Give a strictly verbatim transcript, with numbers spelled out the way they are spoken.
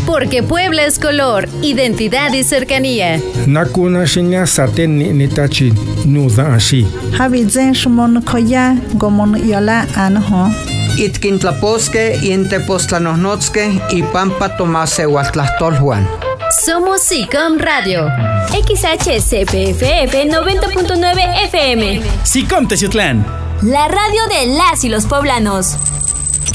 Porque Puebla es color, identidad y cercanía. Nakuna shinya saten ni nitachi nuda ashi. Habizen shumon koya gomon yola anho. Itkintlaposque, Intepostlanosnotzque y Pampa Tomase Huatlastolhuan. Somos SICOM Radio. X H C P F F noventa punto nueve F M. SICOM Teciutlán. La radio de las y los poblanos.